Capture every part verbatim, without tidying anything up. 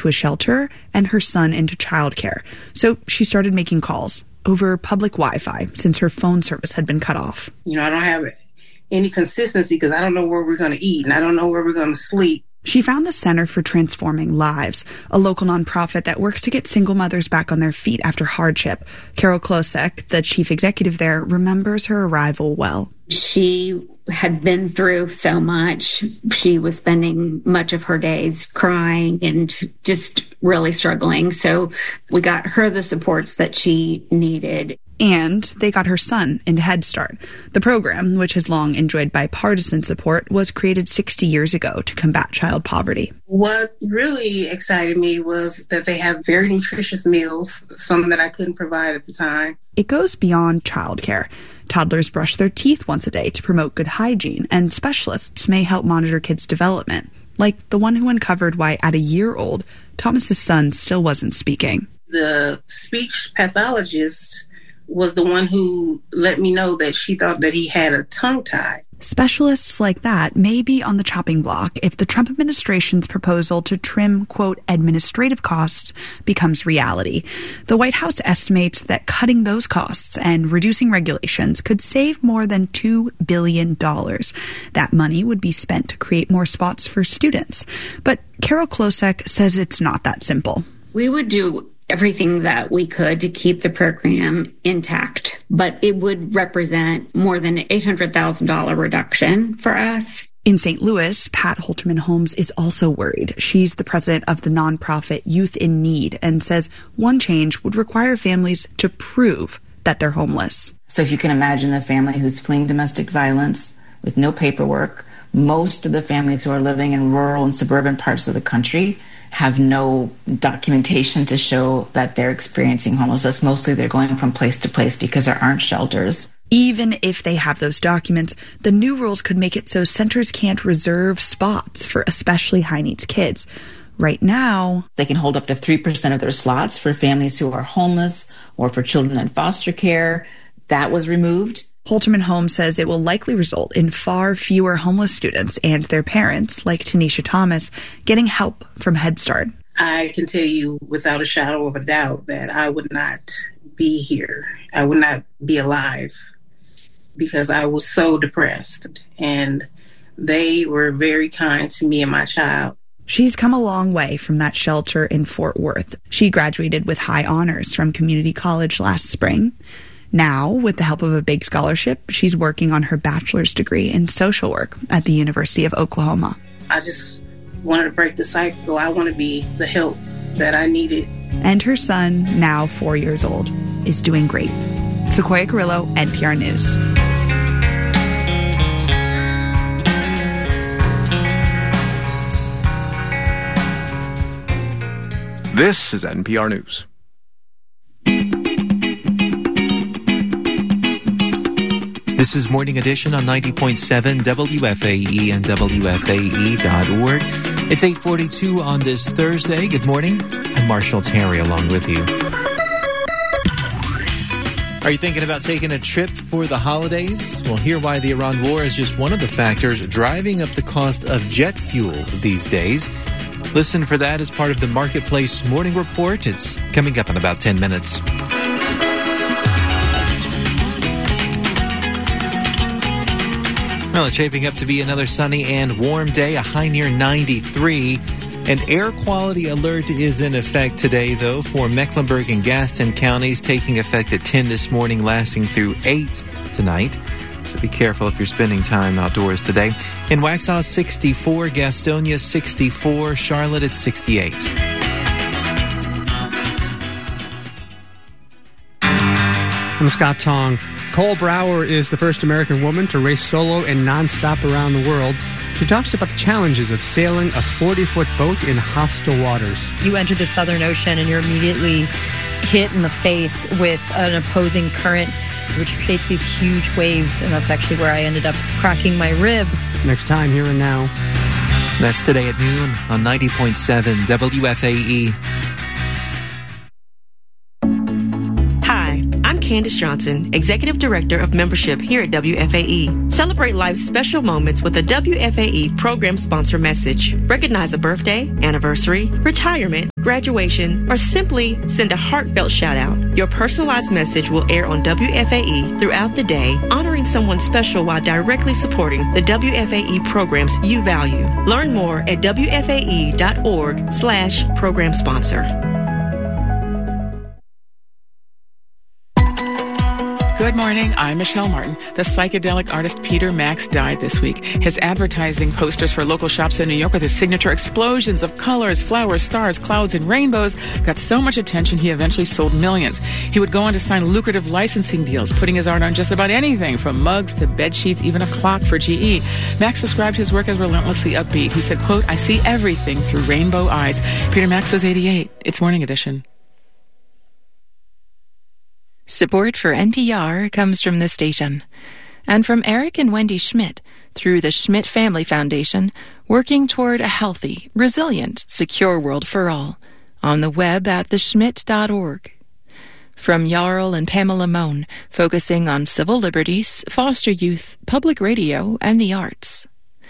to a shelter and her son into childcare. So she started making calls over public Wi-Fi since her phone service had been cut off. You know, I don't have any consistency because I don't know where we're going to eat and I don't know where we're going to sleep. She found the Center for Transforming Lives, a local nonprofit that works to get single mothers back on their feet after hardship. Carol Klosek, the chief executive there, remembers her arrival well. She had been through so much. She was spending much of her days crying and just really struggling. So we got her the supports that she needed. And they got her son into Head Start. The program, which has long enjoyed bipartisan support, was created sixty years ago to combat child poverty. What really excited me was that they have very nutritious meals, some that I couldn't provide at the time. It goes beyond childcare. Toddlers brush their teeth once a day to promote good hygiene, and specialists may help monitor kids' development, like the one who uncovered why, at a year old, Thomas's son still wasn't speaking. The speech pathologist was the one who let me know that she thought that he had a tongue tie. Specialists like that may be on the chopping block if the Trump administration's proposal to trim, quote, administrative costs becomes reality. The White House estimates that cutting those costs and reducing regulations could save more than two billion dollars. That money would be spent to create more spots for students. But Carol Klosek says it's not that simple. We would do everything that we could to keep the program intact, but it would represent more than an eight hundred thousand dollars reduction for us. In Saint Louis, Pat Holterman Holmes is also worried. She's the president of the nonprofit Youth in Need and says one change would require families to prove that they're homeless. So if you can imagine a family who's fleeing domestic violence with no paperwork, most of the families who are living in rural and suburban parts of the country have no documentation to show that they're experiencing homelessness. Mostly they're going from place to place because there aren't shelters. Even if they have those documents, the new rules could make it so centers can't reserve spots for especially high-needs kids. Right now, they can hold up to three percent of their slots for families who are homeless or for children in foster care. That was removed. Holterman Holmes says it will likely result in far fewer homeless students and their parents, like Tanisha Thomas, getting help from Head Start. I can tell you without a shadow of a doubt that I would not be here. I would not be alive because I was so depressed. And they were very kind to me and my child. She's come a long way from that shelter in Fort Worth. She graduated with high honors from community college last spring. Now, with the help of a big scholarship, she's working on her bachelor's degree in social work at the University of Oklahoma. I just wanted to break the cycle. I want to be the help that I needed. And her son, now four years old, is doing great. Sequoia Carrillo, N P R News. This is N P R News. This is Morning Edition on ninety point seven W F A E and W F A E dot org. It's eight forty-two on this Thursday. Good morning. I'm Marshall Terry along with you. Are you thinking about taking a trip for the holidays? Well, hear why the Iran war is just one of the factors driving up the cost of jet fuel these days. Listen for that as part of the Marketplace Morning Report. It's coming up in about ten minutes. Well, it's shaping up to be another sunny and warm day, a high near ninety-three. An air quality alert is in effect today, though, for Mecklenburg and Gaston counties, taking effect at ten this morning, lasting through eight tonight. So be careful if you're spending time outdoors today. In Waxhaw, sixty-four, Gastonia, sixty-four, Charlotte at sixty-eight. I'm Scott Tong. Cole Brower is the first American woman to race solo and nonstop around the world. She talks about the challenges of sailing a forty-foot boat in hostile waters. You enter the Southern Ocean and you're immediately hit in the face with an opposing current, which creates these huge waves, and that's actually where I ended up cracking my ribs. Next time, Here and Now. That's today at noon on ninety point seven W F A E. Candace Johnson, Executive Director of Membership here at W F A E. Celebrate life's special moments with a W F A E program sponsor message. Recognize a birthday, anniversary, retirement, graduation, or simply send a heartfelt shout out. Your personalized message will air on W F A E throughout the day, honoring someone special while directly supporting the W F A E programs you value. Learn more at W F A E dot org slash program sponsor. Good morning, I'm Michelle Martin. The psychedelic artist Peter Max died this week. His advertising posters for local shops in New York with his signature explosions of colors, flowers, stars, clouds, and rainbows got so much attention he eventually sold millions. He would go on to sign lucrative licensing deals, putting his art on just about anything from mugs to bed sheets, even a clock for G E. Max described his work as relentlessly upbeat. He said, quote, "I see everything through rainbow eyes." Peter Max was eighty-eight. It's Morning Edition. Support for N P R comes from this station and from Eric and Wendy Schmidt through the Schmidt Family Foundation, working toward a healthy, resilient, secure world for all. On the web at the schmidt dot org. From Jarl and Pamela Mohn, focusing on civil liberties, foster youth, public radio, and the arts.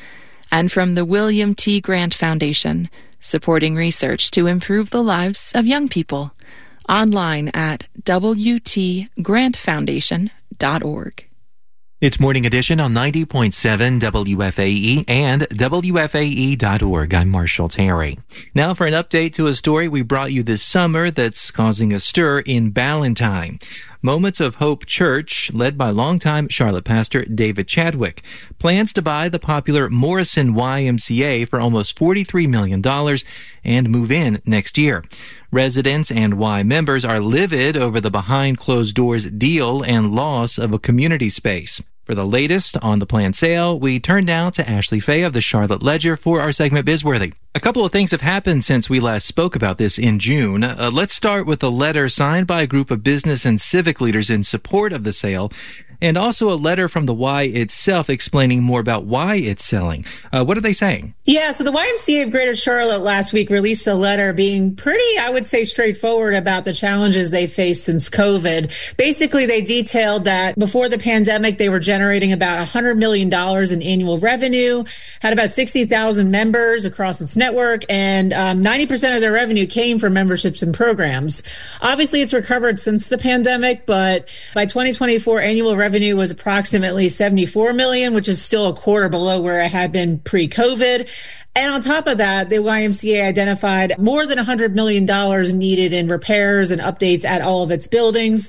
And from the William T. Grant Foundation, supporting research to improve the lives of young people. Online at w t grant foundation dot org. It's Morning Edition on ninety point seven W F A E and W F A E dot org. I'm Marshall Terry. Now for an update to a story we brought you this summer that's causing a stir in Ballantyne. Moments of Hope Church, led by longtime Charlotte pastor David Chadwick, plans to buy the popular Morrison Y M C A for almost forty-three million dollars and move in next year. Residents and Y members are livid over the behind-closed-doors deal and loss of a community space. For the latest on the planned sale, we turn now to Ashley Fay of the Charlotte Ledger for our segment Bizworthy. A couple of things have happened since we last spoke about this in June. Uh, let's start with a letter signed by a group of business and civic leaders in support of the sale, and also a letter from the Y itself explaining more about why it's selling. Uh, what are they saying? Yeah, so the Y M C A of Greater Charlotte last week released a letter being pretty, I would say, straightforward about the challenges they faced since COVID. Basically, they detailed that before the pandemic, they were generating about one hundred million dollars in annual revenue, had about sixty thousand members across its network, and um, ninety percent of their revenue came from memberships and programs. Obviously, it's recovered since the pandemic, but by twenty twenty-four, annual revenue was approximately seventy-four million dollars, which is still a quarter below where it had been pre-COVID. And on top of that, the Y M C A identified more than one hundred million dollars needed in repairs and updates at all of its buildings.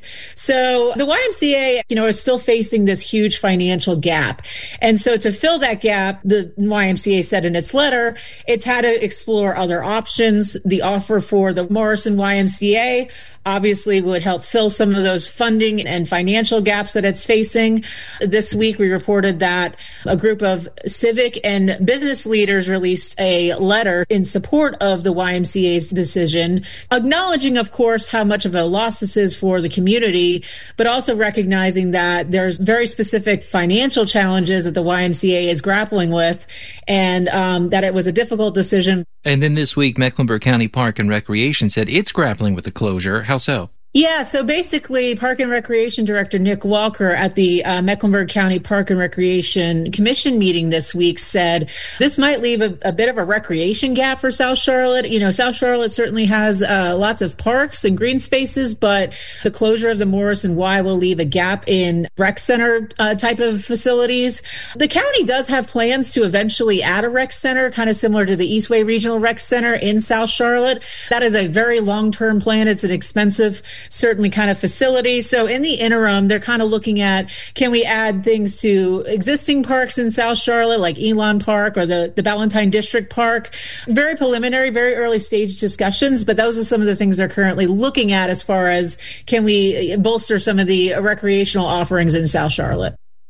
So the Y M C A, you know, is still facing this huge financial gap. And so to fill that gap, the Y M C A said in its letter, it's had to explore other options. The offer for the Morrison Y M C A obviously would help fill some of those funding and financial gaps that it's facing. This week, we reported that a group of civic and business leaders released a letter in support of the Y M C A's decision, acknowledging, of course, how much of a loss this is for the community, but also recognizing that there's very specific financial challenges that the Y M C A is grappling with, and um, that it was a difficult decision. And then this week, Mecklenburg County Park and Recreation said it's grappling with the closure. How so? Yeah, so basically, Park and Recreation Director Nick Walker at the uh, Mecklenburg County Park and Recreation Commission meeting this week said this might leave a, a bit of a recreation gap for South Charlotte. You know, South Charlotte certainly has uh, lots of parks and green spaces, but the closure of the Morrison Y will leave a gap in rec center uh, type of facilities. The county does have plans to eventually add a rec center, kind of similar to the Eastway Regional Rec Center in South Charlotte. That is a very long-term plan. It's an expensive certainly kind of facility. So in the interim, they're kind of looking at, can we add things to existing parks in South Charlotte, like Elon Park or the, the Ballantyne District Park? Very preliminary, very early stage discussions, but those are some of the things they're currently looking at as far as can we bolster some of the recreational offerings in South Charlotte.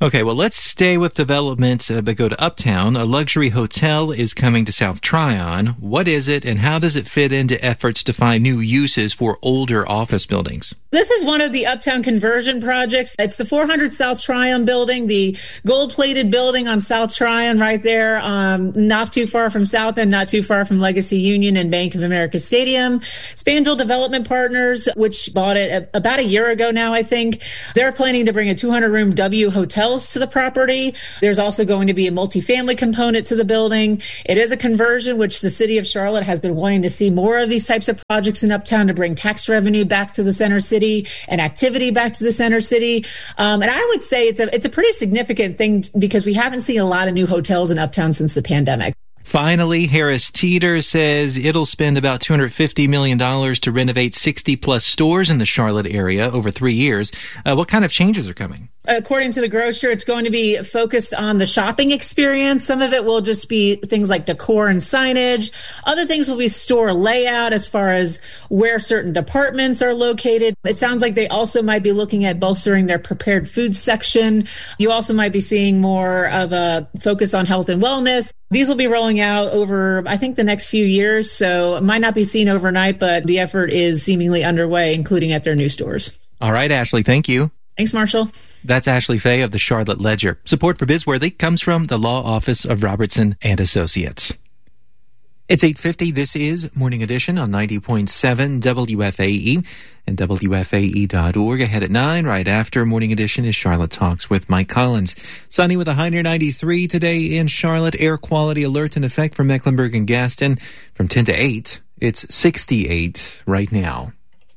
Okay, well, let's stay with development, uh, but go to Uptown. A luxury hotel is coming to South Tryon. What is it, and how does it fit into efforts to find new uses for older office buildings? This is one of the Uptown conversion projects. It's the four hundred South Tryon building, the gold-plated building on South Tryon right there, um, not too far from South End, not too far from Legacy Union and Bank of America Stadium. Spandrel Development Partners, which bought it a, about a year ago now, I think, they're planning to bring a two hundred room W hotel to the property. There's also going to be a multifamily component to the building. It is a conversion, which the city of Charlotte has been wanting to see more of these types of projects in Uptown to bring tax revenue back to the center city and activity back to the center city. Um, and I would say it's a it's a pretty significant thing because we haven't seen a lot of new hotels in Uptown since the pandemic. Finally, Harris Teeter says it'll spend about two hundred fifty million dollars to renovate sixty plus stores in the Charlotte area over three years. Uh, what kind of changes are coming? According to the grocer, it's going to be focused on the shopping experience. Some of it will just be things like decor and signage. Other things will be store layout as far as where certain departments are located. It sounds like they also might be looking at bolstering their prepared food section. You also might be seeing more of a focus on health and wellness. These will be rolling out over, I think, the next few years, so it might not be seen overnight, but the effort is seemingly underway, including at their new stores. All right, Ashley, thank you. Thanks, Marshall. That's Ashley Fay of the Charlotte Ledger. Support for Bizworthy comes from the Law Office of Robertson and Associates. It's eight fifty. This is Morning Edition on ninety point seven W F A E and W F A E dot org. Ahead at nine, right after Morning Edition, is Charlotte Talks with Mike Collins. Sunny with a high near ninety-three today in Charlotte. Air quality alert in effect for Mecklenburg and Gaston from ten to eight. It's sixty-eight right now.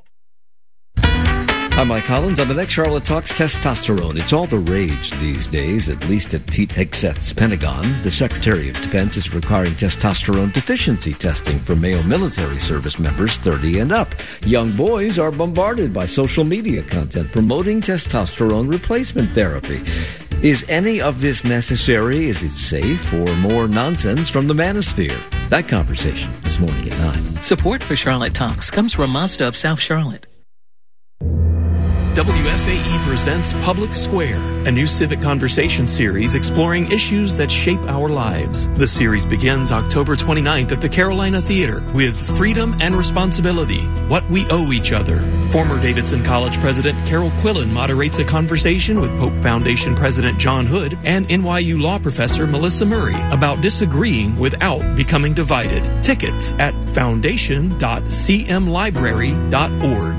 I'm Mike Collins. On the next Charlotte Talks, testosterone. It's all the rage these days, at least at Pete Hegseth's Pentagon. The Secretary of Defense is requiring testosterone deficiency testing for male military service members thirty and up. Young boys are bombarded by social media content promoting testosterone replacement therapy. Is any of this necessary? Is it safe? Or more nonsense from the manosphere? That conversation this morning at nine. Support for Charlotte Talks comes from Mazda of South Charlotte. W F A E presents Public Square, a new civic conversation series exploring issues that shape our lives. The series begins October twenty-ninth at the Carolina Theater with Freedom and Responsibility, What We Owe Each Other. Former Davidson College President Carol Quillen moderates a conversation with Pope Foundation President John Hood and N Y U law professor Melissa Murray about disagreeing without becoming divided. Tickets at foundation dot c m library dot org.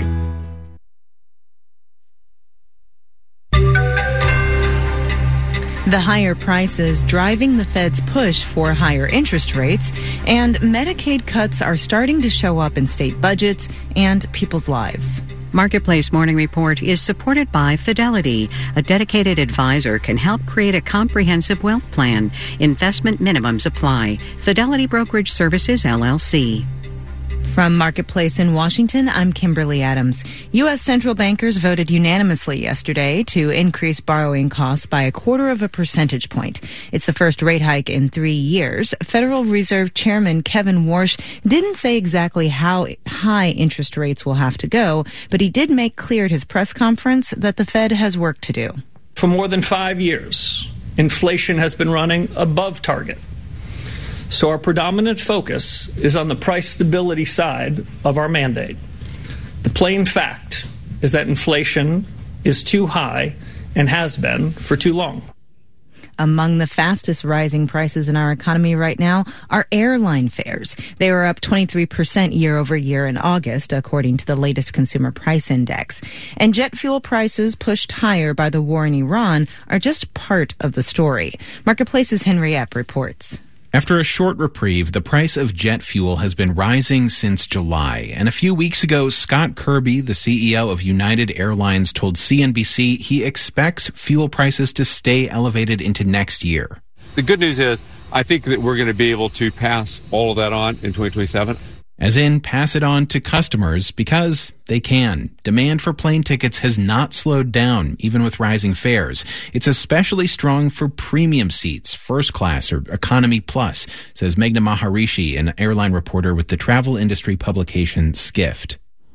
The higher prices driving the Fed's push for higher interest rates, and Medicaid cuts are starting to show up in state budgets and people's lives. Marketplace Morning Report is supported by Fidelity. A dedicated advisor can help create a comprehensive wealth plan. Investment minimums apply. Fidelity Brokerage Services, L L C. From Marketplace in Washington, I'm Kimberly Adams. U S central bankers voted unanimously yesterday to increase borrowing costs by a quarter of a percentage point. It's the first rate hike in three years. Federal Reserve Chairman Kevin Warsh didn't say exactly how high interest rates will have to go, but he did make clear at his press conference that the Fed has work to do. For more than five years, inflation has been running above target. So our predominant focus is on the price stability side of our mandate. The plain fact is that inflation is too high and has been for too long. Among the fastest rising prices in our economy right now are airline fares. They were up twenty-three percent year over year in August, according to the latest consumer price index. And jet fuel prices pushed higher by the war in Iran are just part of the story. Marketplace's Henry Epp reports. After a short reprieve, the price of jet fuel has been rising since July. And a few weeks ago, Scott Kirby, the C E O of United Airlines, told C N B C he expects fuel prices to stay elevated into next year. The good news is I think that we're going to be able to pass all of that on in twenty twenty-seven. As in, pass it on to customers because they can. Demand for plane tickets has not slowed down, even with rising fares. It's especially strong for premium seats, first class or economy plus, says Meghna Maharishi, an airline reporter with the travel industry publication Skift.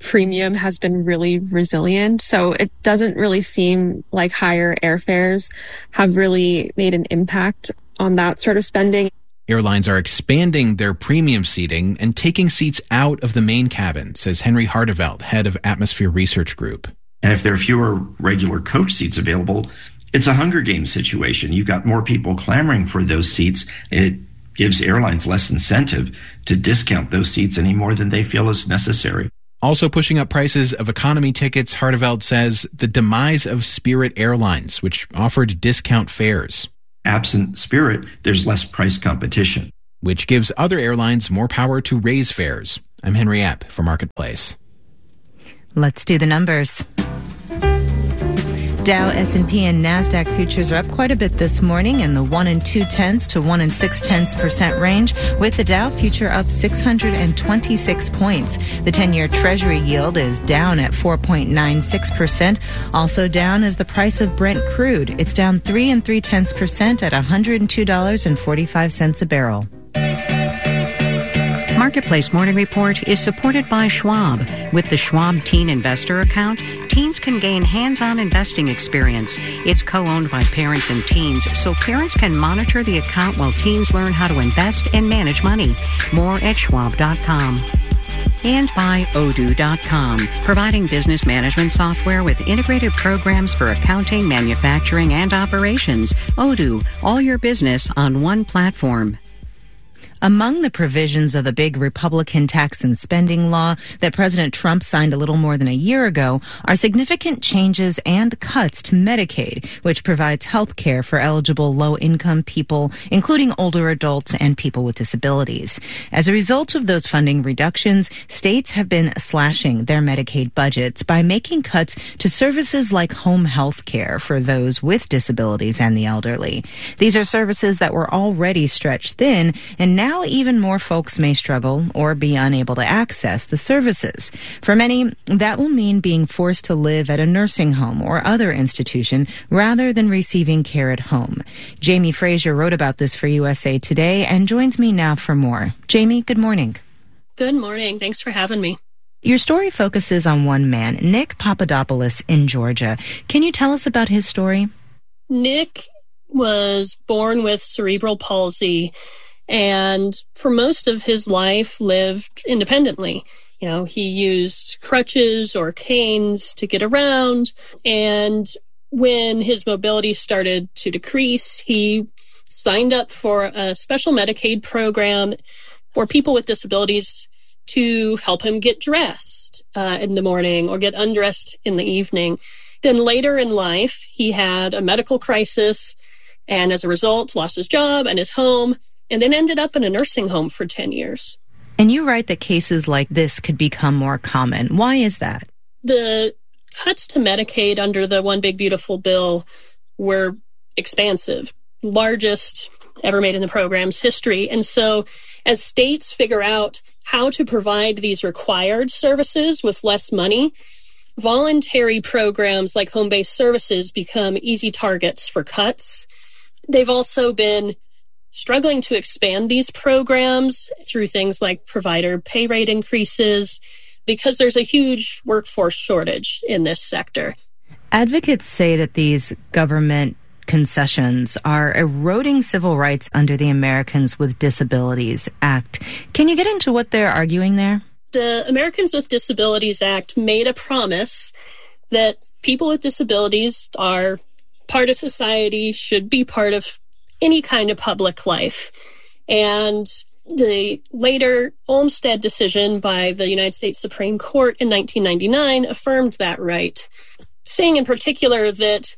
premium has been really resilient. So it doesn't really seem like higher airfares have really made an impact on that sort of spending. Airlines are expanding their premium seating and taking seats out of the main cabin, says Henry Hardeveld, head of Atmosphere Research Group. And if there are fewer regular coach seats available, it's a Hunger Games situation. You've got more people clamoring for those seats. It gives airlines less incentive to discount those seats any more than they feel is necessary. Also pushing up prices of economy tickets, Hardeveld says the demise of Spirit Airlines, which offered discount fares. Absent Spirit, there's less price competition, which gives other airlines more power to raise fares. I'm Henry Epp for Marketplace. Let's do the numbers. Dow, S and P, and NASDAQ futures are up quite a bit this morning in the one and two tenths to one and six tenths percent range, with the Dow future up six hundred twenty-six points. The ten-year Treasury yield is down at four point nine six percent. Also down is the price of Brent crude. It's down three and three tenths percent at one hundred two dollars and forty-five cents a barrel. Marketplace Morning Report is supported by Schwab. With the Schwab Teen Investor Account, teens can gain hands-on investing experience. It's co-owned by parents and teens, so parents can monitor the account while teens learn how to invest and manage money. More at schwab dot com. And by Odoo dot com, providing business management software with integrated programs for accounting, manufacturing, and operations. Odoo, all your business on one platform. Among the provisions of the big Republican tax and spending law that President Trump signed a little more than a year ago are significant changes and cuts to Medicaid, which provides health care for eligible low-income people, including older adults and people with disabilities. As a result of those funding reductions, states have been slashing their Medicaid budgets by making cuts to services like home health care for those with disabilities and the elderly. These are services that were already stretched thin, and now Now even more folks may struggle or be unable to access the services. For many, that will mean being forced to live at a nursing home or other institution rather than receiving care at home. Jamie Frazier wrote about this for U S A Today and joins me now for more. Jamie, good morning. Good morning. Thanks for having me. Your story focuses on one man, Nick Papadopoulos in Georgia. Can you tell us about his story? Nick was born with cerebral palsy and for most of his life lived independently. You know, he used crutches or canes to get around. And when his mobility started to decrease, he signed up for a special Medicaid program for people with disabilities to help him get dressed uh, in the morning or get undressed in the evening. Then later in life, he had a medical crisis and as a result lost his job and his home, and then ended up in a nursing home for ten years. And you write that cases like this could become more common. Why is that? The cuts to Medicaid under the One Big Beautiful Bill were expansive, largest ever made in the program's history. And so as states figure out how to provide these required services with less money, voluntary programs like home-based services become easy targets for cuts. They've also been struggling to expand these programs through things like provider pay rate increases because there's a huge workforce shortage in this sector. Advocates say that these government concessions are eroding civil rights under the Americans with Disabilities Act. Can you get into what they're arguing there? The Americans with Disabilities Act made a promise that people with disabilities are part of society, should be part of any kind of public life. And the later Olmstead decision by the United States Supreme Court in nineteen ninety-nine affirmed that right, saying in particular that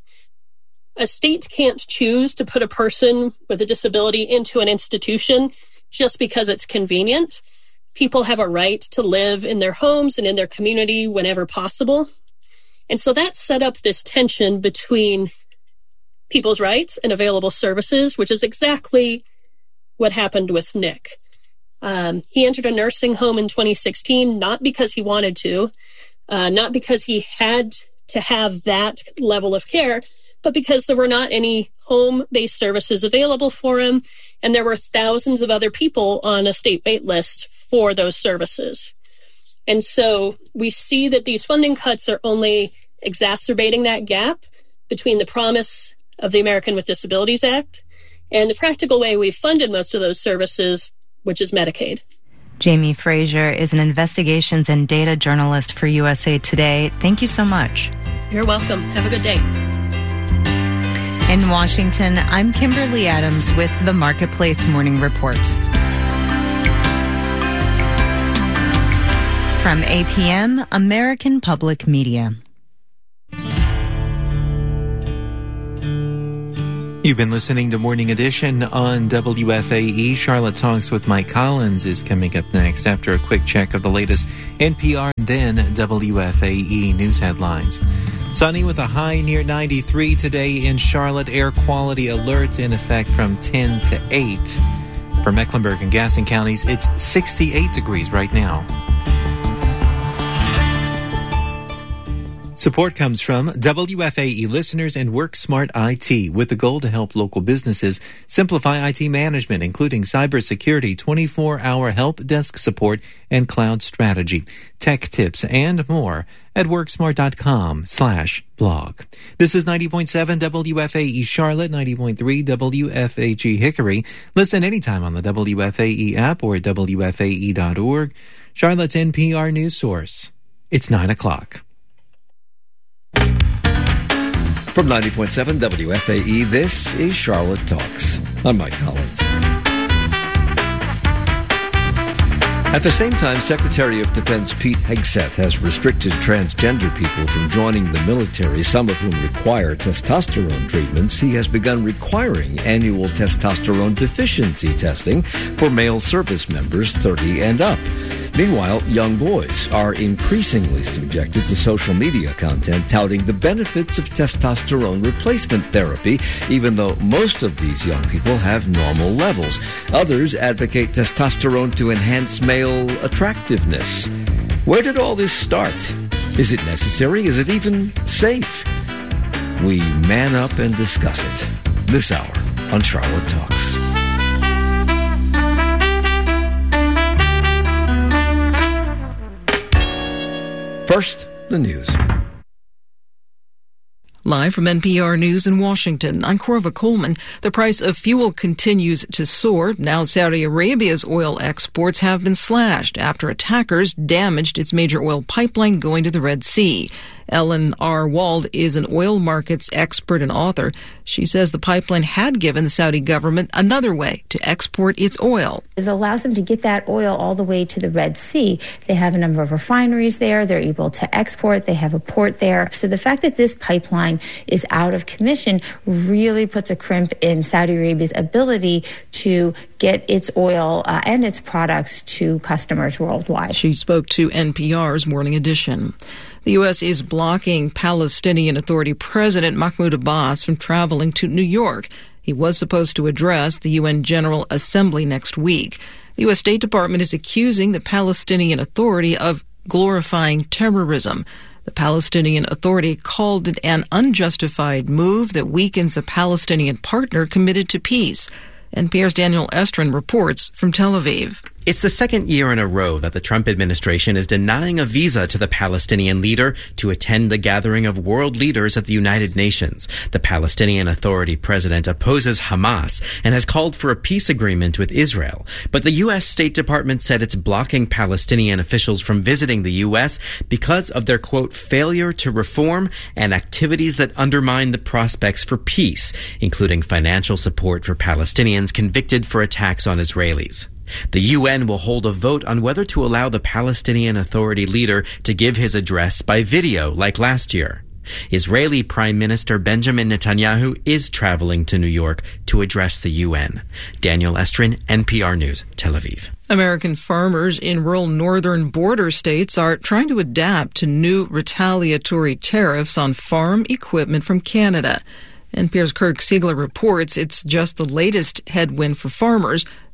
a state can't choose to put a person with a disability into an institution just because it's convenient. People have a right to live in their homes and in their community whenever possible. And so that set up this tension between people's rights and available services, which is exactly what happened with Nick. Um, he entered a nursing home in twenty sixteen, not because he wanted to, uh, not because he had to have that level of care, but because there were not any home-based services available for him, and there were thousands of other people on a state wait list for those services. And so we see that these funding cuts are only exacerbating that gap between the promise of the American with Disabilities Act and the practical way we've funded most of those services, which is Medicaid. Jamie Frazier is an investigations and data journalist for U S A Today. Thank you so much. You're welcome. Have a good day. In Washington, I'm Kimberly Adams with the Marketplace Morning Report. From A P M, American Public Media. You've been listening to Morning Edition on W F A E. Charlotte Talks with Mike Collins is coming up next after a quick check of the latest N P R and then W F A E news headlines. Sunny with a high near ninety-three today in Charlotte. Air quality alert in effect from ten to eight. For Mecklenburg and Gaston counties, it's sixty-eight degrees right now. Support comes from W F A E listeners and WorkSmart I T with the goal to help local businesses simplify I T management, including cybersecurity, twenty-four hour help desk support, and cloud strategy, tech tips, and more at worksmart.com slash blog. This is ninety point seven W F A E Charlotte, ninety point three W F A G Hickory. Listen anytime on the W F A E app or at W F A E dot org. Charlotte's N P R news source. It's nine o'clock. From ninety point seven W F A E, this is Charlotte Talks. I'm Mike Collins. At the same time, Secretary of Defense Pete Hegseth has restricted transgender people from joining the military, some of whom require testosterone treatments. He has begun requiring annual testosterone deficiency testing for male service members thirty and up. Meanwhile, young boys are increasingly subjected to social media content touting the benefits of testosterone replacement therapy, even though most of these young people have normal levels. Others advocate testosterone to enhance male attractiveness. Where did all this start? Is it necessary? Is it even safe? We man up and discuss it this hour on Charlotte Talks. First, the news. Live from N P R News in Washington, I'm Corva Coleman. The price of fuel continues to soar. Now Saudi Arabia's oil exports have been slashed after attackers damaged its major oil pipeline going to the Red Sea. Ellen R. Wald is an oil markets expert and author. She says the pipeline had given the Saudi government another way to export its oil. It allows them to get that oil all the way to the Red Sea. They have a number of refineries there. They're able to export. They have a port there. So the fact that this pipeline is out of commission really puts a crimp in Saudi Arabia's ability to get its oil uh, and its products to customers worldwide. She spoke to N P R's Morning Edition. The U S is blocking Palestinian Authority President Mahmoud Abbas from traveling to New York. He was supposed to address the U N General Assembly next week. The U S State Department is accusing the Palestinian Authority of glorifying terrorism. The Palestinian Authority called it an unjustified move that weakens a Palestinian partner committed to peace. N P R's Daniel Estrin reports from Tel Aviv. It's the second year in a row that the Trump administration is denying a visa to the Palestinian leader to attend the gathering of world leaders at the United Nations. The Palestinian Authority president opposes Hamas and has called for a peace agreement with Israel. But the U S State Department said it's blocking Palestinian officials from visiting the U S because of their, quote, failure to reform and activities that undermine the prospects for peace, including financial support for Palestinians convicted for attacks on Israelis. The U N will hold a vote on whether to allow the Palestinian Authority leader to give his address by video like last year. Israeli Prime Minister Benjamin Netanyahu is traveling to New York to address the U N. Daniel Estrin, N P R News, Tel Aviv. American farmers in rural northern border states are trying to adapt to new retaliatory tariffs on farm equipment from Canada. N P R's Kirk Siegler reports it's just the latest headwind for farmers.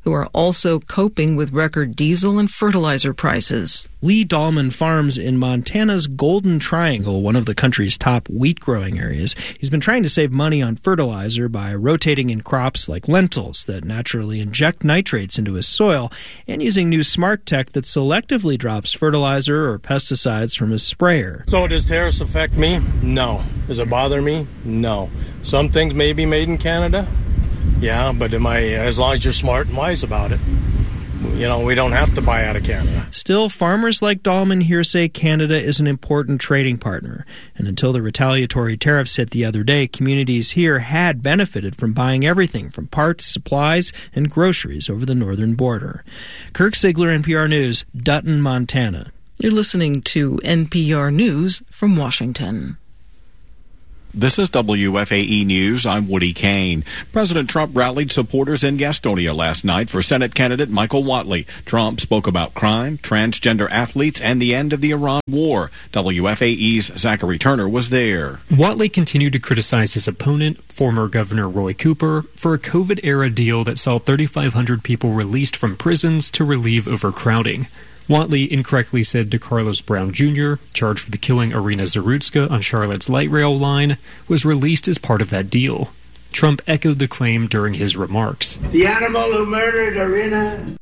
who are also coping with record diesel and fertilizer prices. Lee Dahlman farms in Montana's Golden Triangle, one of the country's top wheat growing areas. He's been trying to save money on fertilizer by rotating in crops like lentils that naturally inject nitrates into his soil and using new smart tech that selectively drops fertilizer or pesticides from his sprayer. So does tariffs affect me? No. Does it bother me? No. Some things may be made in Canada. Yeah, but am I, as long as you're smart and wise about it, you know, we don't have to buy out of Canada. Still, farmers like Dahlman here say Canada is an important trading partner. And until the retaliatory tariffs hit the other day, communities here had benefited from buying everything from parts, supplies, and groceries over the northern border. Kirk Sigler, N P R News, Dutton, Montana. You're listening to N P R News from Washington. This is W F A E News. I'm Woody Kane. President Trump rallied supporters in Gastonia last night for Senate candidate Michael Whatley. Trump spoke about crime, transgender athletes, and the end of the Iran war. W F A E's Zachary Turner was there. Whatley continued to criticize his opponent, former Governor Roy Cooper, for a COVID-era deal that saw thirty-five hundred people released from prisons to relieve overcrowding. Whatley incorrectly said DeCarlos Brown Junior, charged with killing Irina Zarutska on Charlotte's light rail line, was released as part of that deal. Trump echoed the claim during his remarks. The animal who murdered Irina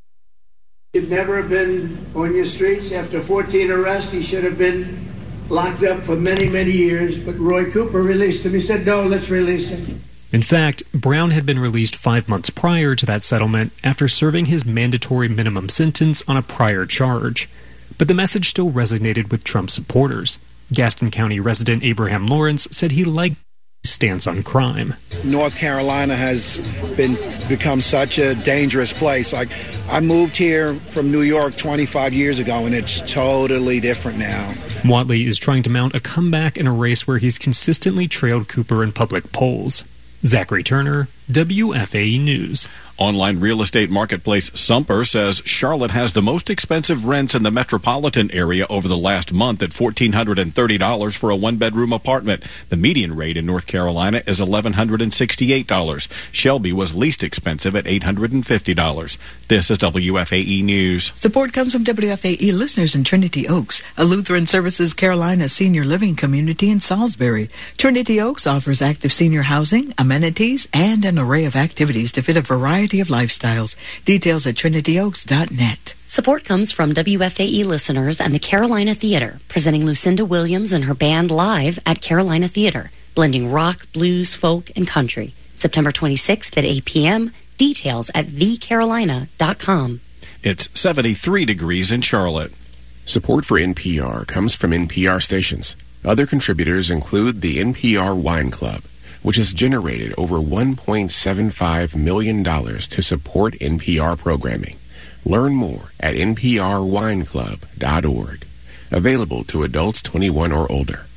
should never have been on your streets. After fourteen arrests, he should have been locked up for many, many years. But Roy Cooper released him. He said, no, let's release him. In fact, Brown had been released five months prior to that settlement after serving his mandatory minimum sentence on a prior charge. But the message still resonated with Trump supporters. Gaston County resident Abraham Lawrence said he liked his stance on crime. North Carolina has been become such a dangerous place. Like, I moved here from New York twenty-five years ago, and it's totally different now. Whatley is trying to mount a comeback in a race where he's consistently trailed Cooper in public polls. Zachary Turner, W F A E News. Online real estate marketplace Sumper says Charlotte has the most expensive rents in the metropolitan area over the last month at one thousand four hundred thirty dollars for a one-bedroom apartment. The median rate in North Carolina is one thousand one hundred sixty-eight dollars. Shelby was least expensive at eight hundred fifty dollars. This is W F A E News. Support comes from W F A E listeners in Trinity Oaks, a Lutheran Services Carolina senior living community in Salisbury. Trinity Oaks offers active senior housing, amenities, and an array of activities to fit a variety of lifestyles. Details at trinity oaks dot net. Support comes from W F A E listeners and the Carolina Theater, presenting Lucinda Williams and her band live at Carolina Theater, blending rock, blues, folk, and country. September twenty-sixth at eight p.m. Details at the carolina dot com. It's seventy-three degrees in Charlotte. Support for N P R comes from N P R stations. Other contributors include the N P R Wine Club, which has generated over one point seven five million dollars to support N P R programming. Learn more at n p r wine club dot org. Available to adults twenty-one or older.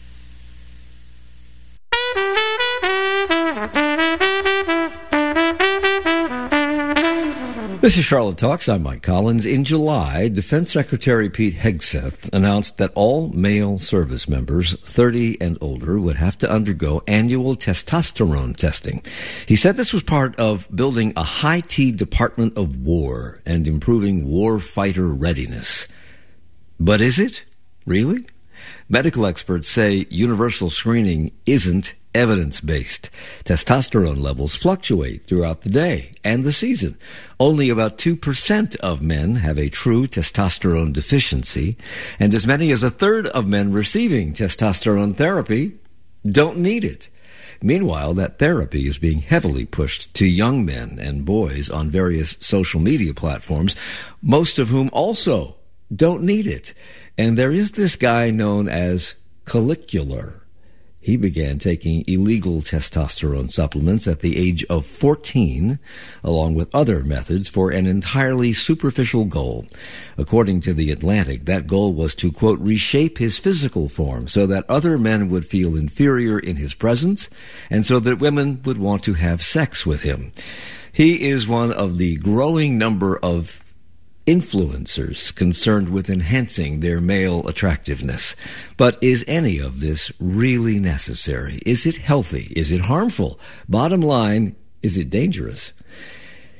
This is Charlotte Talks. I'm Mike Collins. In July, Defense Secretary Pete Hegseth announced that all male service members thirty and older would have to undergo annual testosterone testing. He said this was part of building a high-T Department of War and improving warfighter readiness. But is it? Really? Medical experts say universal screening isn't evidence-based. Testosterone levels fluctuate throughout the day and the season. Only about two percent of men have a true testosterone deficiency, and as many as a third of men receiving testosterone therapy don't need it. Meanwhile, that therapy is being heavily pushed to young men and boys on various social media platforms, most of whom also don't need it. And there is this guy known as Collicular. He began taking illegal testosterone supplements at the age of fourteen, along with other methods, for an entirely superficial goal. According to The Atlantic, that goal was to, quote, reshape his physical form so that other men would feel inferior in his presence and so that women would want to have sex with him. He is one of the growing number of influencers concerned with enhancing their male attractiveness. But is any of this really necessary? Is it healthy? Is it harmful? Bottom line, is it dangerous?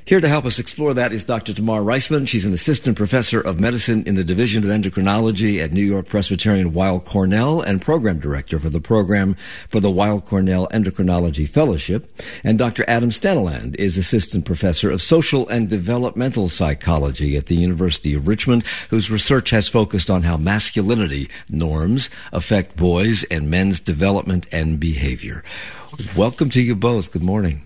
Here to help us explore that is Doctor Tamar Reisman. She's an assistant professor of medicine in the Division of Endocrinology at New York Presbyterian Weill Cornell and program director for the program for the Weill Cornell Endocrinology Fellowship. And Doctor Adam Staniland is assistant professor of social and developmental psychology at the University of Richmond, whose research has focused on how masculinity norms affect boys' and men's development and behavior. Welcome to you both. Good morning.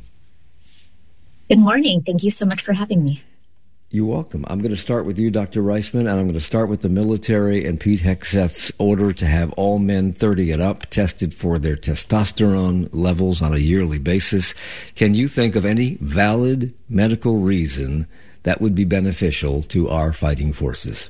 Good morning. Thank you so much for having me. You're welcome. I'm going to start with you, Doctor Reisman, and I'm going to start with the military and Pete Hegseth's order to have all men thirty and up tested for their testosterone levels on a yearly basis. Can you think of any valid medical reason that would be beneficial to our fighting forces?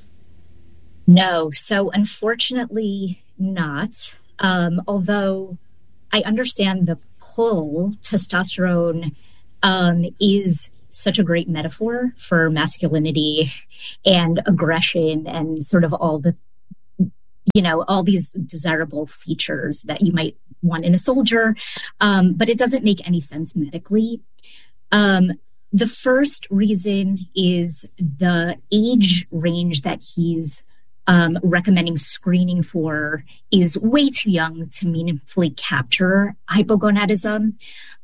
No. So unfortunately not. Um, although I understand the pull, testosterone Um, is such a great metaphor for masculinity and aggression and sort of all the, you know, all these desirable features that you might want in a soldier. Um, but it doesn't make any sense medically. Um, the first reason is the age range that he's um, recommending screening for is way too young to meaningfully capture hypogonadism.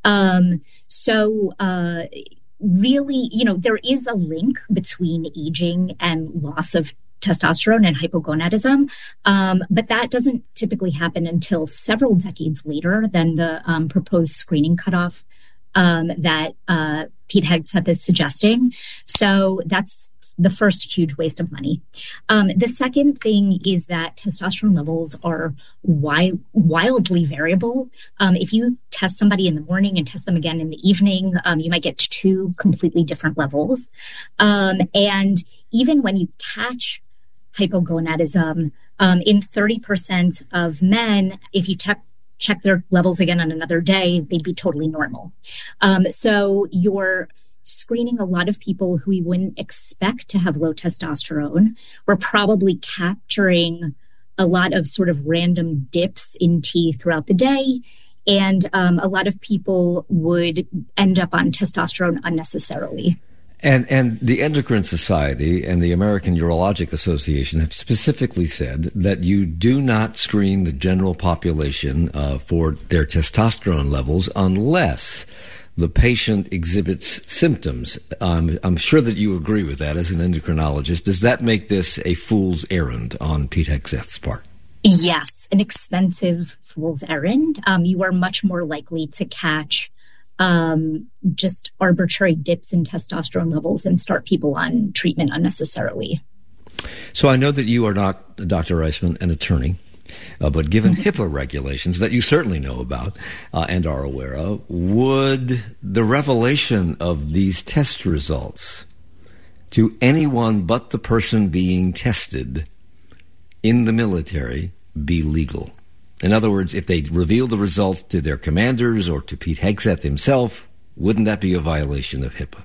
Um, So, uh, really, you know, there is a link between aging and loss of testosterone and hypogonadism, um, but that doesn't typically happen until several decades later than the um, proposed screening cutoff um, that uh, Pete Hegseth is suggesting. So that's the first huge waste of money. Um, the second thing is that testosterone levels are wi- wildly variable. Um, if you test somebody in the morning and test them again in the evening, um, you might get two completely different levels. Um, and even when you catch hypogonadism, um, in thirty percent of men, if you check check their levels again on another day, they'd be totally normal. Um, so you're screening a lot of people who we wouldn't expect to have low testosterone. We're probably capturing a lot of sort of random dips in T throughout the day. And um, a lot of people would end up on testosterone unnecessarily. And and the Endocrine Society and the American Urologic Association have specifically said that you do not screen the general population uh, for their testosterone levels unless the patient exhibits symptoms. Um, I'm sure that you agree with that as an endocrinologist. Does that make this a fool's errand on Pete Hegseth's part? Yes, an expensive fool's errand. Um, you are much more likely to catch um, just arbitrary dips in testosterone levels and start people on treatment unnecessarily. So I know that you are not, Doctor Reisman, an attorney. Uh, but given HIPAA regulations that you certainly know about uh, and are aware of, would the revelation of these test results to anyone but the person being tested in the military be legal? In other words, if they reveal the results to their commanders or to Pete Hegseth himself, wouldn't that be a violation of HIPAA?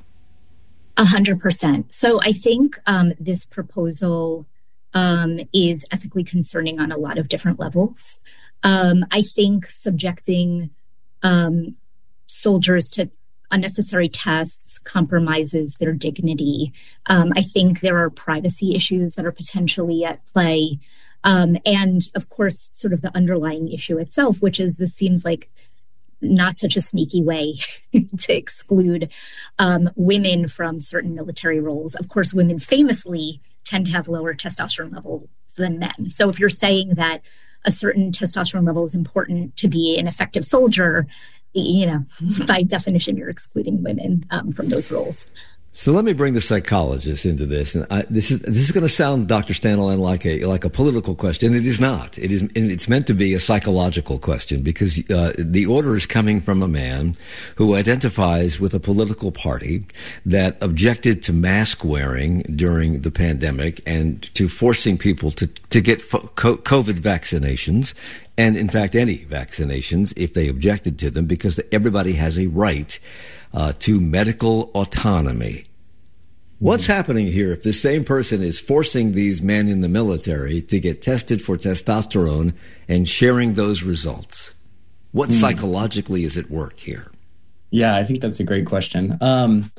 A hundred percent. So I think um, this proposal Um, is ethically concerning on a lot of different levels. Um, I think subjecting um, soldiers to unnecessary tests compromises their dignity. Um, I think there are privacy issues that are potentially at play. Um, and of course, sort of the underlying issue itself, which is this seems like not such a sneaky way to exclude um, women from certain military roles. Of course, women famously tend to have lower testosterone levels than men. So if you're saying that a certain testosterone level is important to be an effective soldier, you know, by definition, you're excluding women um, from those roles. So let me bring the psychologist into this. And I, this is this is going to sound, Doctor Staniland, like a like a political question. It is not. It is. It's meant to be a psychological question because uh, the order is coming from a man who identifies with a political party that objected to mask wearing during the pandemic and to forcing people to to get COVID vaccinations, and in fact any vaccinations if they objected to them, because everybody has a right Uh, to medical autonomy. What's happening here if the same person is forcing these men in the military to get tested for testosterone and sharing those results? What mm. psychologically is at work here? Yeah, I think that's a great question. Um,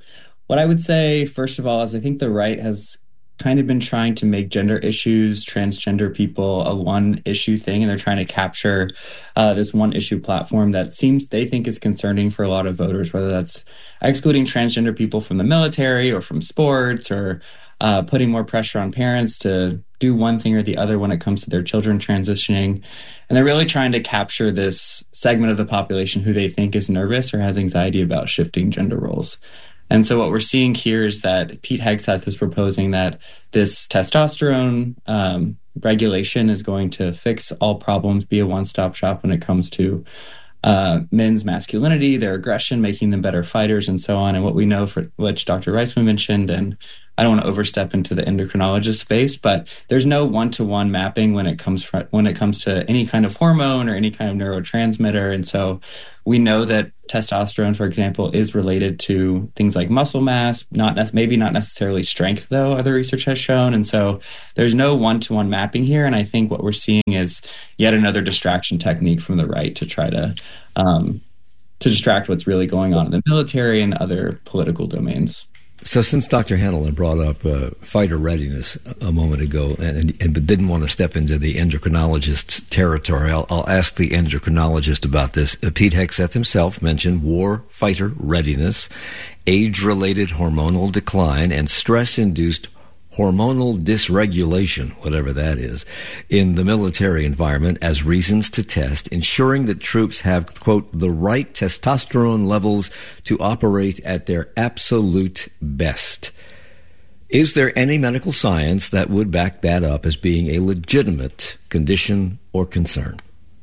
What I would say, first of all, is I think the right has kind of been trying to make gender issues, transgender people, a one-issue thing, and they're trying to capture uh, this one-issue platform that seems they think is concerning for a lot of voters, whether that's excluding transgender people from the military or from sports, or uh, putting more pressure on parents to do one thing or the other when it comes to their children transitioning. And they're really trying to capture this segment of the population who they think is nervous or has anxiety about shifting gender roles. And so what we're seeing here is that Pete Hegseth is proposing that this testosterone um, regulation is going to fix all problems, be a one-stop shop when it comes to uh, men's masculinity, their aggression, making them better fighters, and so on. And what we know, for which Doctor Reisman mentioned, and I don't want to overstep into the endocrinologist space, but there's no one-to-one mapping when it comes from, when it comes to any kind of hormone or any kind of neurotransmitter. And so we know that testosterone, for example, is related to things like muscle mass, not ne- maybe not necessarily strength, though, other research has shown. And so there's no one-to-one mapping here. And I think what we're seeing is yet another distraction technique from the right to try to um, to distract what's really going on in the military and other political domains. So since Doctor Hanlon brought up uh, fighter readiness a moment ago and, and but didn't want to step into the endocrinologist's territory, I'll, I'll ask the endocrinologist about this. Uh, Pete Hegseth himself mentioned war fighter readiness, age-related hormonal decline, and stress-induced hormonal dysregulation, whatever that is, in the military environment as reasons to test, ensuring that troops have, quote, the right testosterone levels to operate at their absolute best. Is there any medical science that would back that up as being a legitimate condition or concern?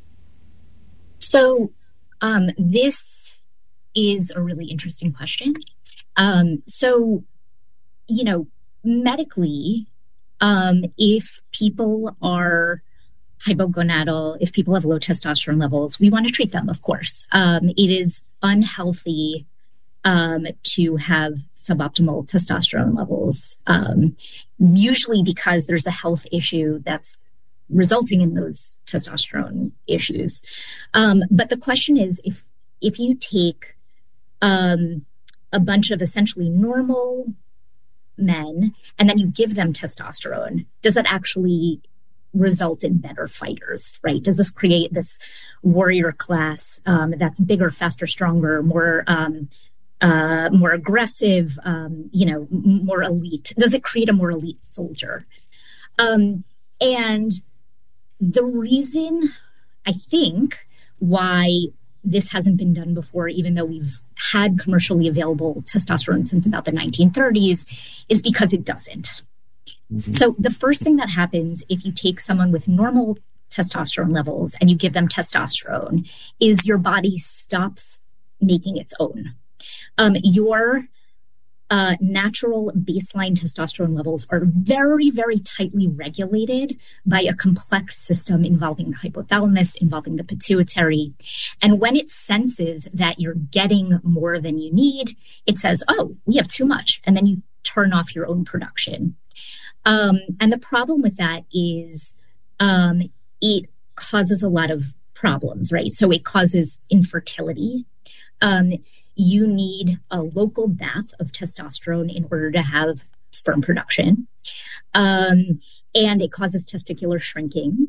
So um, this is a really interesting question. Um, so, you know, medically, um, if people are hypogonadal, if people have low testosterone levels, we want to treat them, of course. Um, it is unhealthy um, to have suboptimal testosterone levels, um, usually because there's a health issue that's resulting in those testosterone issues. Um, but the question is, if if you take um, a bunch of essentially normal men and then you give them testosterone, does that actually result in better fighters, right? Does this create this warrior class um, that's bigger, faster, stronger, more um, uh, more aggressive, um, you know, m- more elite? Does it create a more elite soldier? Um, and the reason I think why this hasn't been done before, even though we've had commercially available testosterone since about the nineteen thirties, is because it doesn't. Mm-hmm. So the first thing that happens if you take someone with normal testosterone levels and you give them testosterone is your body stops making its own. Um, your uh, natural baseline testosterone levels are very, very tightly regulated by a complex system involving the hypothalamus, involving the pituitary. And when it senses that you're getting more than you need, it says, oh, we have too much. And then you turn off your own production. Um, and the problem with that is um, it causes a lot of problems, right? So it causes infertility. Um, you need a local bath of testosterone in order to have sperm production. Um, and it causes testicular shrinking.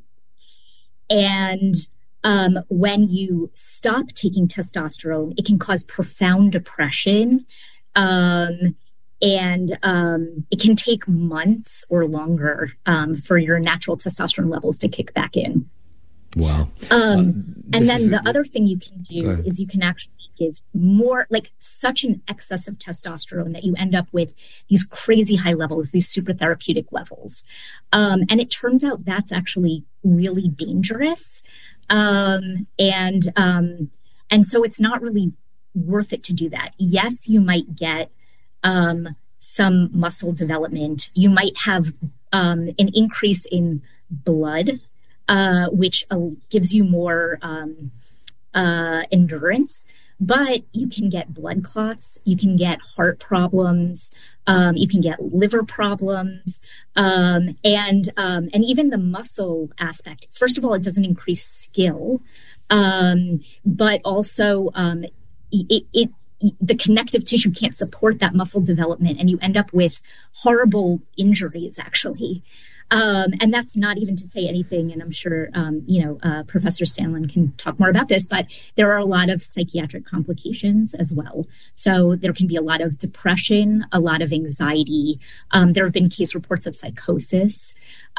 And um, when you stop taking testosterone, it can cause profound depression. Um, and um, it can take months or longer um, for your natural testosterone levels to kick back in. Wow. Um, uh, and then the a, other thing you can do is you can actually give more, like such an excess of testosterone that you end up with these crazy high levels, these super therapeutic levels. Um, and it turns out that's actually really dangerous. Um, and, um, and so it's not really worth it to do that. Yes, you might get um, some muscle development. You might have um, an increase in blood, uh, which uh, gives you more um, uh, endurance. But you can get blood clots, you can get heart problems, um, you can get liver problems, um, and um, and even the muscle aspect. First of all, it doesn't increase skill, um, but also um, it, it the connective tissue can't support that muscle development, and you end up with horrible injuries, actually. Um, and that's not even to say anything, and I'm sure, um, you know, uh, Professor Stanlin can talk more about this, but there are a lot of psychiatric complications as well. So there can be a lot of depression, a lot of anxiety. Um, there have been case reports of psychosis.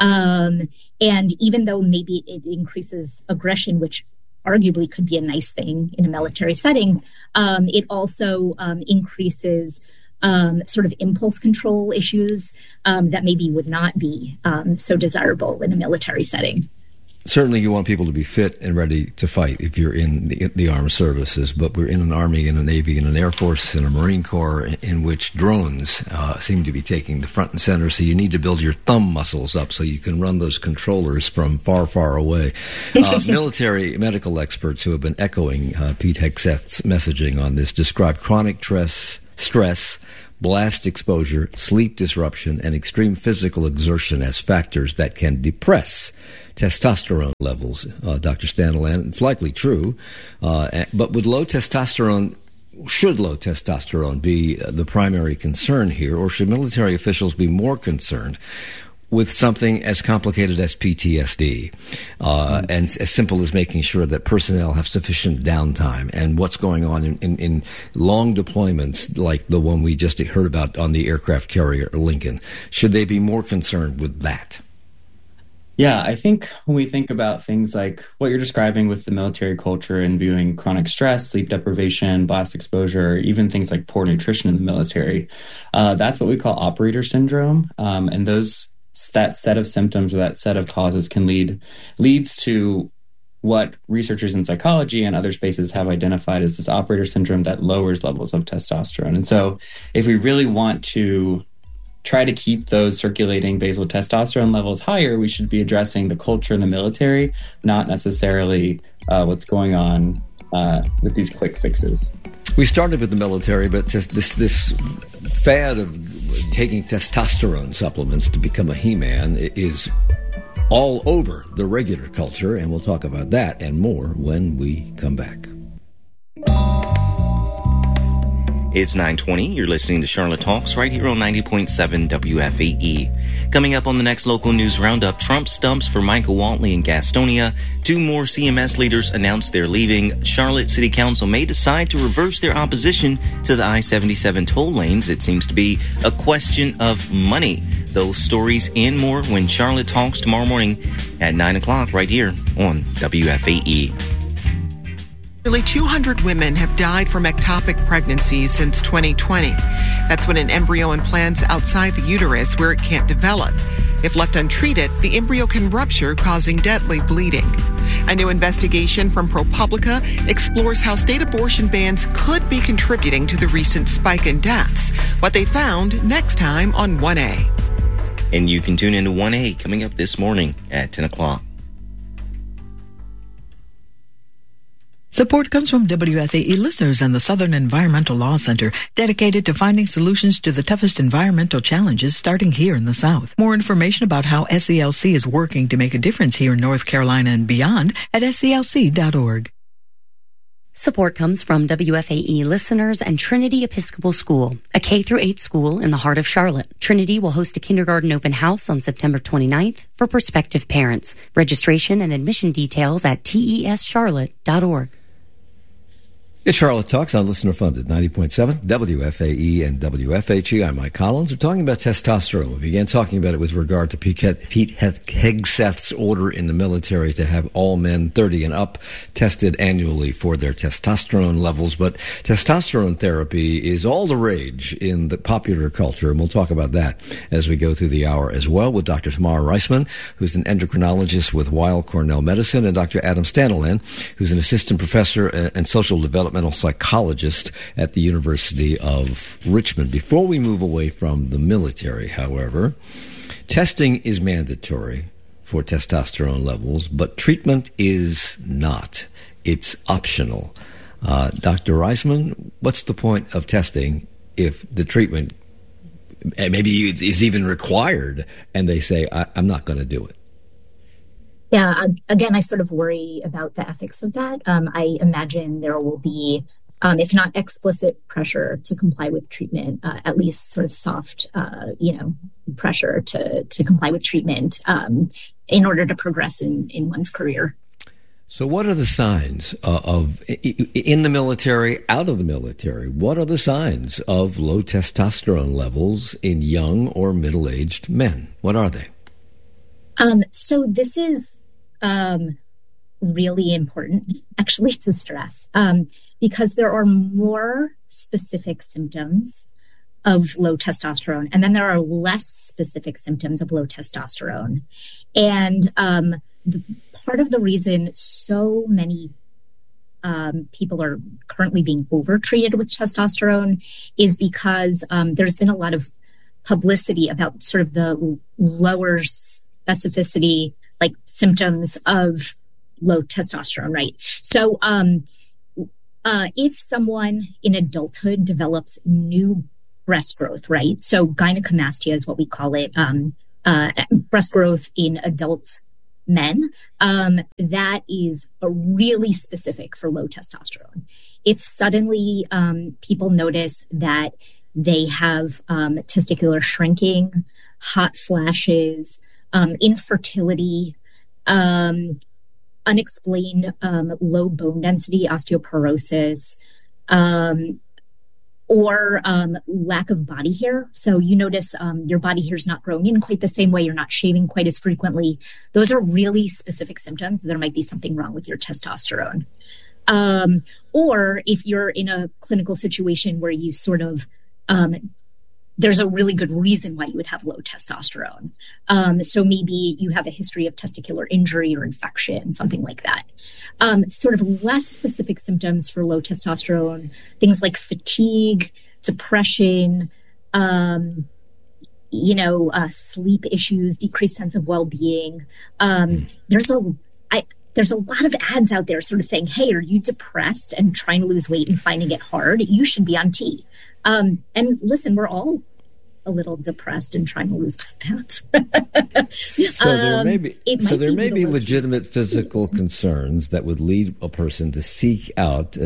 Um, and even though maybe it increases aggression, which arguably could be a nice thing in a military setting, um, it also um, increases Um, sort of impulse control issues um, that maybe would not be um, so desirable in a military setting. Certainly you want people to be fit and ready to fight if you're in the, the armed services, but we're in an Army and a Navy and an Air Force and a Marine Corps in, in which drones uh, seem to be taking the front and center, so you need to build your thumb muscles up so you can run those controllers from far, far away. Uh, military medical experts who have been echoing uh, Pete Hegseth's messaging on this describe chronic stress, stress, blast exposure, sleep disruption, and extreme physical exertion as factors that can depress testosterone levels. Uh, Doctor Stanlin, it's likely true, uh, but with low testosterone, should low testosterone be the primary concern here, or should military officials be more concerned with something as complicated as P T S D, uh, mm. and as simple as making sure that personnel have sufficient downtime, and what's going on in, in, in long deployments like the one we just heard about on the aircraft carrier Lincoln? Should they be more concerned with that? Yeah, I think when we think about things like what you're describing with the military culture and viewing chronic stress, sleep deprivation, blast exposure, even things like poor nutrition in the military, uh, that's what we call operator syndrome. Um, and those that set of symptoms or that set of causes can lead leads to what researchers in psychology and other spaces have identified as this operator syndrome that lowers levels of testosterone. And so if we really want to try to keep those circulating basal testosterone levels higher, we should be addressing the culture in the military, not necessarily uh, what's going on uh, with these quick fixes. We started with the military, but this this fad of taking testosterone supplements to become a He-Man is all over the regular culture, and we'll talk about that and more when we come back. It's nine twenty. You're listening to Charlotte Talks right here on ninety point seven W F A E. Coming up on the next local news roundup, Trump stumps for Michael Whatley in Gastonia. Two more C M S leaders announced they're leaving. Charlotte City Council may decide to reverse their opposition to the I seventy-seven toll lanes. It seems to be a question of money. Those stories and more when Charlotte Talks tomorrow morning at nine o'clock right here on W F A E. Nearly two hundred women have died from ectopic pregnancies since twenty twenty. That's when an embryo implants outside the uterus where it can't develop. If left untreated, the embryo can rupture, causing deadly bleeding. A new investigation from ProPublica explores how state abortion bans could be contributing to the recent spike in deaths. What they found next time on one A. And you can tune into one A coming up this morning at ten o'clock. Support comes from W F A E listeners and the Southern Environmental Law Center, dedicated to finding solutions to the toughest environmental challenges starting here in the South. More information about how S E L C is working to make a difference here in North Carolina and beyond at S E L C dot org. Support comes from W F A E listeners and Trinity Episcopal School, a K through eight school in the heart of Charlotte. Trinity will host a kindergarten open house on September twenty-ninth for prospective parents. Registration and admission details at T E S Charlotte dot org. It's Charlotte Talks on Listener Funded, ninety point seven, W F A E and W F H E. I'm Mike Collins. We're talking about testosterone. We began talking about it with regard to Pete Hegseth's order in the military to have all men thirty and up tested annually for their testosterone levels. But testosterone therapy is all the rage in the popular culture, and we'll talk about that as we go through the hour as well with Doctor Tamara Reisman, who's an endocrinologist with Weill Cornell Medicine, and Doctor Adam Stanlin, who's an assistant professor and social development psychologist at the University of Richmond. Before we move away from the military, however, testing is mandatory for testosterone levels, but treatment is not. It's optional. Uh, Doctor Reisman, what's the point of testing if the treatment maybe is even required and they say, I- I'm not going to do it? Yeah, again, I sort of worry about the ethics of that. Um, I imagine there will be um, if not explicit pressure to comply with treatment, uh, at least sort of soft, uh, you know, pressure to to comply with treatment um, in order to progress in, in one's career. So what are the signs uh, of, in the military, out of the military, what are the signs of low testosterone levels in young or middle-aged men? What are they? Um, so this is um, really important, actually, to stress, um, because there are more specific symptoms of low testosterone, and then there are less specific symptoms of low testosterone. And um, the, part of the reason so many um, people are currently being overtreated with testosterone is because um, there's been a lot of publicity about sort of the lower specificity, like symptoms of low testosterone, right? So um, uh, if someone in adulthood develops new breast growth, right? So gynecomastia is what we call it, um, uh, breast growth in adult men, um, that is a really specific for low testosterone. If suddenly um, people notice that they have um, testicular shrinking, hot flashes, um, infertility, um, unexplained um, low bone density, osteoporosis, um, or um, lack of body hair. So you notice um, your body hair is not growing in quite the same way. You're not shaving quite as frequently. Those are really specific symptoms that there might be something wrong with your testosterone. Um, or if you're in a clinical situation where you sort of, um, there's a really good reason why you would have low testosterone. Um, so maybe you have a history of testicular injury or infection, something like that. Um, sort of less specific symptoms for low testosterone, things like fatigue, depression, um, you know, uh, sleep issues, decreased sense of well-being. Um, mm. There's a, I, there's a lot of ads out there sort of saying, hey, are you depressed and trying to lose weight and finding it hard? You should be on T. Um, and listen, we're all a little depressed and trying to lose pounds. so there um, may be, so there may be legitimate physical concerns that would lead a person to seek out uh,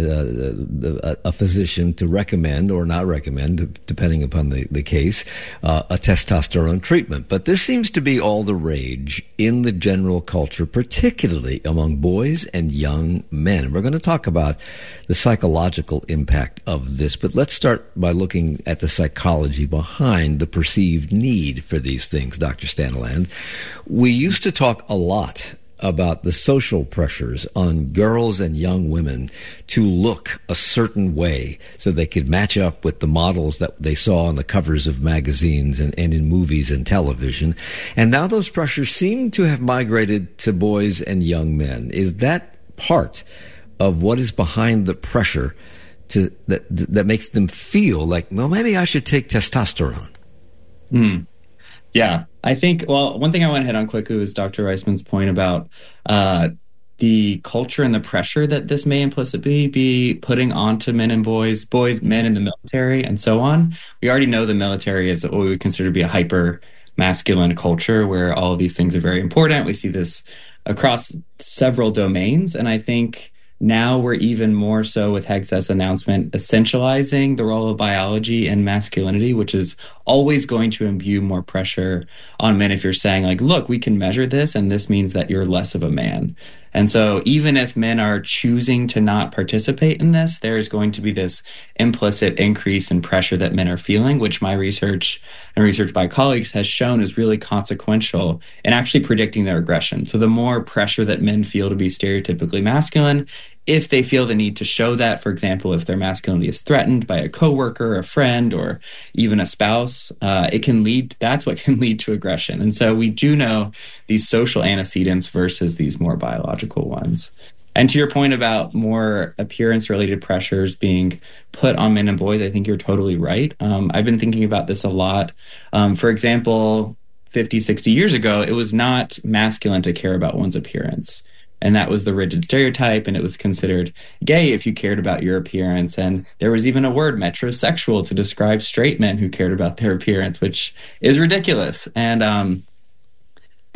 a, a physician to recommend or not recommend, depending upon the, the case, uh, a testosterone treatment. But this seems to be all the rage in the general culture, particularly among boys and young men. We're going to talk about the psychological impact of this, but let's start by looking at the psychology behind the perceived need for these things, Doctor Staniland. We used to talk a lot about the social pressures on girls and young women to look a certain way so they could match up with the models that they saw on the covers of magazines and, and in movies and television. And now those pressures seem to have migrated to boys and young men. Is that part of what is behind the pressure to that that makes them feel like, well, maybe I should take testosterone? Hmm. Yeah, I think, well, one thing I want to hit on quickly was Doctor Reisman's point about uh, the culture and the pressure that this may implicitly be putting onto men and boys, boys, men in the military, and so on. We already know the military is what we would consider to be a hyper masculine culture where all of these things are very important. We see this across several domains, and I think now we're even more so with Hegseth's announcement essentializing the role of biology and masculinity, which is always going to imbue more pressure on men if you're saying, like, look, we can measure this, and this means that you're less of a man. And so even if men are choosing to not participate in this, there is going to be this implicit increase in pressure that men are feeling, which my research and research by colleagues has shown is really consequential in actually predicting their aggression. So the more pressure that men feel to be stereotypically masculine, if they feel the need to show that, for example, if their masculinity is threatened by a coworker, a friend, or even a spouse, uh, it can lead, that's what can lead to aggression. And so we do know these social antecedents versus these more biological ones. And to your point about more appearance-related pressures being put on men and boys, I think you're totally right. Um, I've been thinking about this a lot. Um, for example, fifty, sixty years ago, it was not masculine to care about one's appearance. And that was the rigid stereotype, and it was considered gay if you cared about your appearance. And there was even a word, metrosexual, to describe straight men who cared about their appearance, which is ridiculous. And um,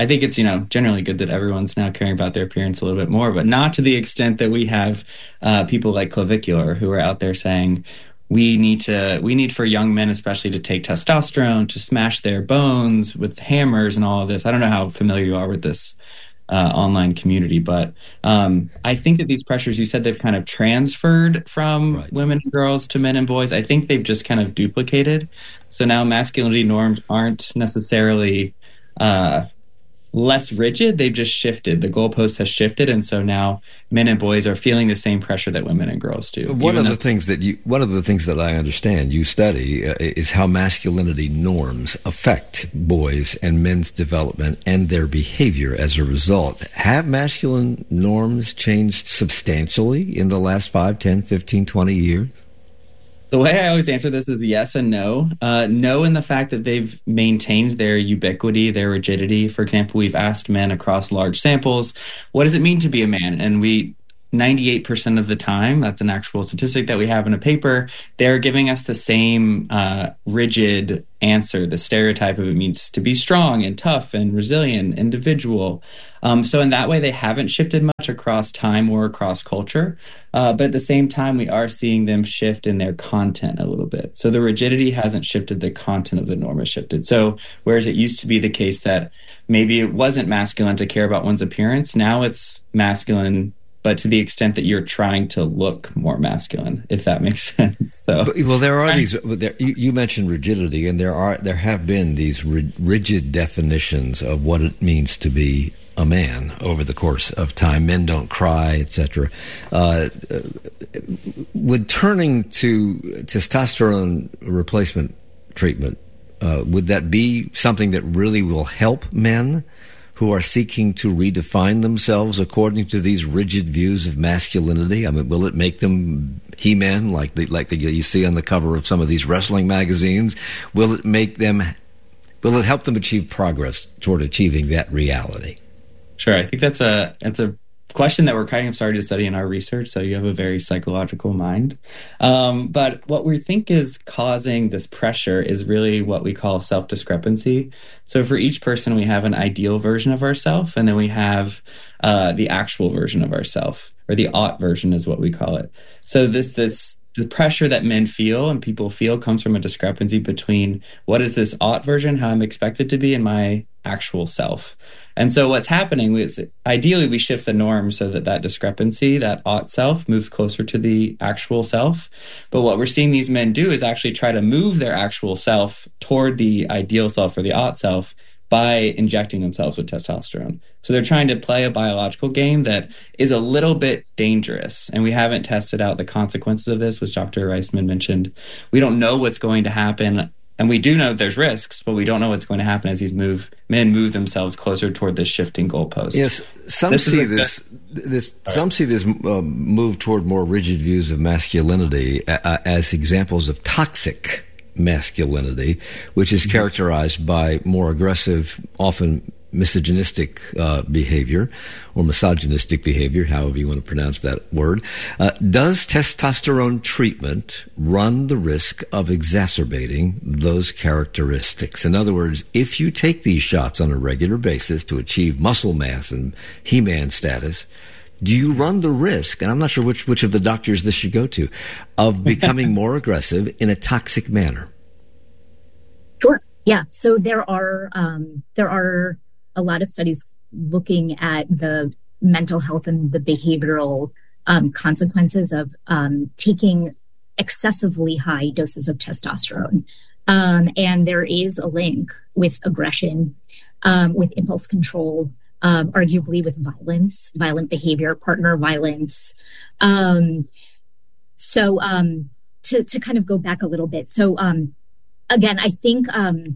I think it's, you know, generally good that everyone's now caring about their appearance a little bit more, but not to the extent that we have uh, people like Clavicular who are out there saying, we need to, we need for young men especially to take testosterone, to smash their bones with hammers and all of this. I don't know how familiar you are with this uh, online community, but um, I think that these pressures, you said they've kind of transferred from right. women and girls to men and boys. I think they've just kind of duplicated. So now masculinity norms aren't necessarily uh, less rigid. They've just shifted. The goalpost has shifted, and so now men and boys are feeling the same pressure that women and girls do. One of the things that you, one of the things that I understand you study uh, is how masculinity norms affect boys and men's development and their behavior as a result. Have masculine norms changed substantially in the last five, ten, fifteen, twenty years? The way I always answer this is yes and no. Uh, no in the fact that they've maintained their ubiquity, their rigidity. For example, we've asked men across large samples, what does it mean to be a man? And we, ninety-eight percent of the time, that's an actual statistic that we have in a paper, they're giving us the same uh, rigid answer. The stereotype of it means to be strong and tough and resilient, individual. Um, so in that way, they haven't shifted much across time or across culture. Uh, but at the same time, we are seeing them shift in their content a little bit. So the rigidity hasn't shifted, the content of the norm has shifted. So whereas it used to be the case that maybe it wasn't masculine to care about one's appearance, now it's masculine, but to the extent that you're trying to look more masculine, if that makes sense. So, but, well, there are these. There, you, you mentioned rigidity, and there are there have been these ri- rigid definitions of what it means to be a man over the course of time. Men don't cry, et cetera. Uh, would turning to testosterone replacement treatment, uh, would that be something that really will help men who are seeking to redefine themselves according to these rigid views of masculinity? I mean, will it make them He-Man like the, like the, you see on the cover of some of these wrestling magazines? Will it make them, will it help them achieve progress toward achieving that reality? Sure. I think that's a, that's a question that we're kind of starting to study in our research. So you have a very psychological mind. Um, but what we think is causing this pressure is really what we call self-discrepancy. So for each person, we have an ideal version of ourselves, and then we have uh, the actual version of ourselves, or the ought version is what we call it. So this, this, the pressure that men feel and people feel comes from a discrepancy between what is this ought version, how I'm expected to be, and my actual self. And so what's happening is ideally we shift the norm so that that discrepancy, that ought self, moves closer to the actual self. But what we're seeing these men do is actually try to move their actual self toward the ideal self or the ought self by injecting themselves with testosterone. So they're trying to play a biological game that is a little bit dangerous. And we haven't tested out the consequences of this, which Doctor Reisman mentioned. We don't know what's going to happen. And we do know there's risks, but we don't know what's going to happen as these move men move themselves closer toward this shifting goalpost. Yes, some this see this. This right. Some see this uh, move toward more rigid views of masculinity uh, as examples of toxic masculinity, which is mm-hmm. characterized by more aggressive, often misogynistic uh, behavior, or misogynistic behavior, however you want to pronounce that word. Uh, does testosterone treatment run the risk of exacerbating those characteristics? In other words, if you take these shots on a regular basis to achieve muscle mass and He-Man status, do you run the risk, and I'm not sure which, which of the doctors this should go to, of becoming more aggressive in a toxic manner? Sure. Yeah. So there are um, there are a lot of studies looking at the mental health and the behavioral um, consequences of um, taking excessively high doses of testosterone. Um, and there is a link with aggression, um, with impulse control, um, arguably with violence, violent behavior, partner violence. Um, so um, to, to kind of go back a little bit. So um, again, I think... Um,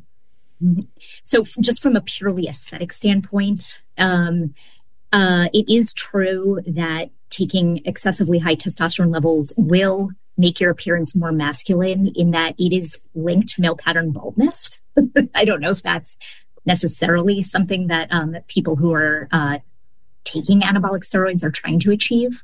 So just from a purely aesthetic standpoint, um, uh, it is true that taking excessively high testosterone levels will make your appearance more masculine in that it is linked to male pattern baldness. I don't know if that's necessarily something that, um, that people who are uh, taking anabolic steroids are trying to achieve.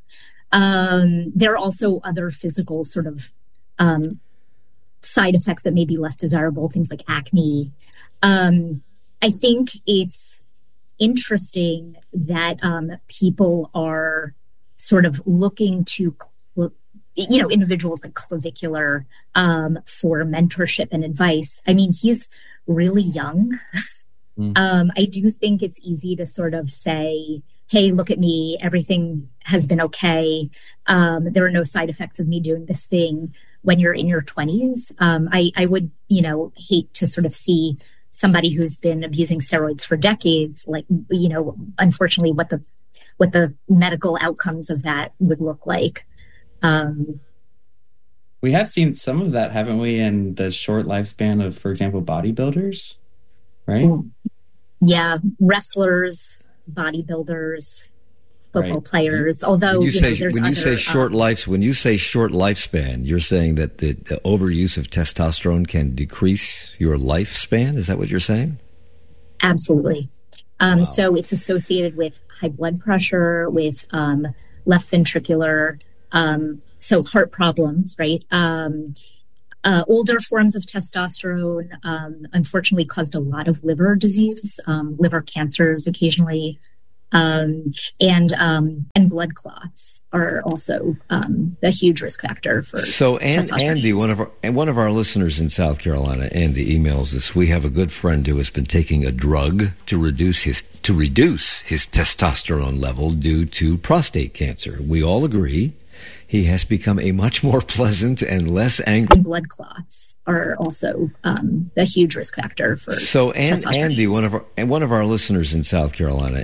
Um, there are also other physical sort of um, side effects that may be less desirable, things like acne. Um, I think it's interesting that um, people are sort of looking to, you know, individuals like Clavicular um, for mentorship and advice. I mean, he's really young. Mm. Um, I do think it's easy to sort of say, hey, look at me, everything has been okay. Um, there are no side effects of me doing this thing when you're in your twenties. Um, I, I would, you know, hate to sort of see somebody who's been abusing steroids for decades, like, you know, unfortunately what the, what the medical outcomes of that would look like. Um, we have seen some of that, haven't we, in the short lifespan of, for example, bodybuilders, right? Yeah, wrestlers, bodybuilders, football right. players. Although when you, you say know, there's when you other, say short um, life, when you say short lifespan, you're saying that the, the overuse of testosterone can decrease your lifespan. Is that what you're saying? Absolutely. Um, wow. So it's associated with high blood pressure, with um, left ventricular, um, so heart problems, right? Um, Uh, older forms of testosterone, um, unfortunately, caused a lot of liver disease, um, liver cancers occasionally, um, and um, and blood clots are also um, a huge risk factor for. So, and, testosterone Andy, use. one of our and one of our listeners in South Carolina, Andy, emails us. We have a good friend who has been taking a drug to reduce his to reduce his testosterone level due to prostate cancer. We all agree. He has become a much more pleasant and less angry. And blood clots are also um, a huge risk factor for. So, and, testosterone Andy, use. one of our and one of our listeners in South Carolina,